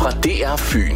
fra DR Fyn.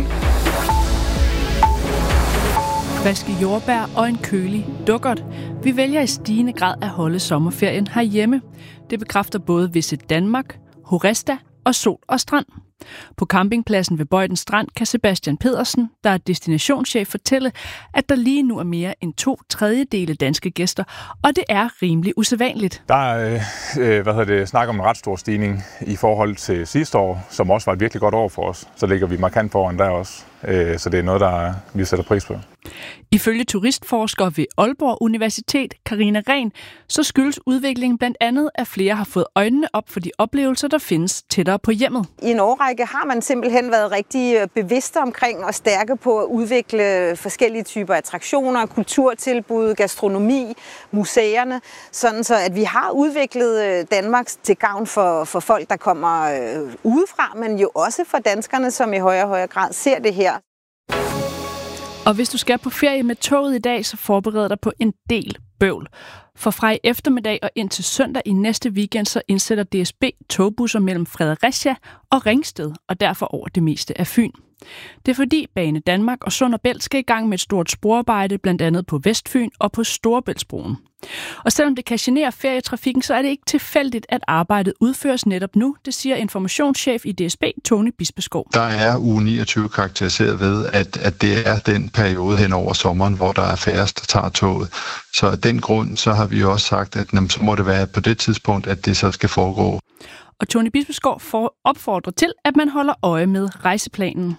Friske jordbær og en kølig dukkert. Vi vælger i stigende grad at holde sommerferien herhjemme. Det bekræfter både Visit Danmark, Horesta og Sol og Strand. På campingpladsen ved Bøjden Strand kan Sebastian Pedersen, der er destinationschef, fortælle, at der lige nu er mere end 2/3 danske gæster, og det er rimelig usædvanligt. Der er snak om en ret stor stigning i forhold til sidste år, som også var et virkelig godt år for os. Så ligger vi markant foran der også. Så det er noget, vi sætter pris på. Ifølge turistforsker ved Aalborg Universitet, Karina Rehn, så skyldes udviklingen blandt andet, at flere har fået øjnene op for de oplevelser, der findes tættere på hjemmet. I en årrække har man simpelthen været rigtig bevidste omkring og stærke på at udvikle forskellige typer attraktioner, kulturtilbud, gastronomi, museerne, sådan så at vi har udviklet Danmark til gavn for folk, der kommer udefra, men jo også for danskerne, som i højere og højere grad ser det her. Og hvis du skal på ferie med toget i dag, så forbered dig på en del bøvl. For fra i eftermiddag og ind til søndag i næste weekend, så indsætter DSB togbusser mellem Fredericia og Ringsted, og derfor over det meste af Fyn. Det er fordi Bane Danmark og Sund og Bælt skal i gang med et stort sporarbejde, blandt andet på Vestfyn og på Storebæltsbroen. Og selvom det kan genere ferietrafikken, så er det ikke tilfældigt, at arbejdet udføres netop nu, det siger informationschef i DSB, Tony Bispeskov. Der er uge 29 karakteriseret ved, at det er den periode hen over sommeren, hvor der er færrest, der tager toget. Så af den grund, så har vi også sagt, at så må det være på det tidspunkt, at det så skal foregå. Og Tony Bispeskov opfordrer til, at man holder øje med rejseplanen.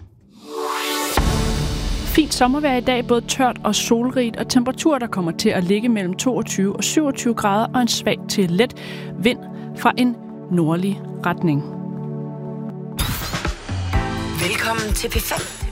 Fint sommervejr i dag, både tørt og solrigt, og temperaturer, der kommer til at ligge mellem 22 og 27 grader, og en svag til let vind fra en nordlig retning. Velkommen til P5.